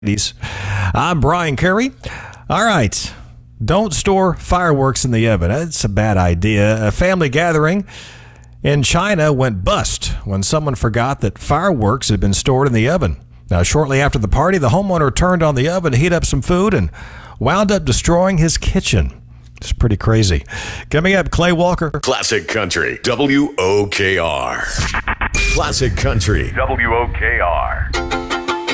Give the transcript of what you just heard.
I'm Brian Curry. All right. Don't store fireworks in the oven. That's a bad idea. A family gathering in China went bust when someone forgot that fireworks had been stored in the oven. Now, shortly after the party, the homeowner turned on the oven to heat up some food and wound up destroying his kitchen. It's pretty crazy. Coming up, Clay Walker. Classic Country, WOKR. Classic Country, WOKR.